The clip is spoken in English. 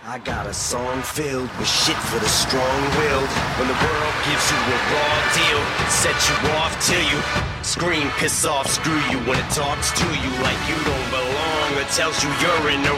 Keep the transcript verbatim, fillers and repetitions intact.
I got a song filled with shit for the strong-willed. When the world gives you a raw deal, it sets you off till you scream, piss off, screw you. When it talks to you like you don't belong, or tells you you're in the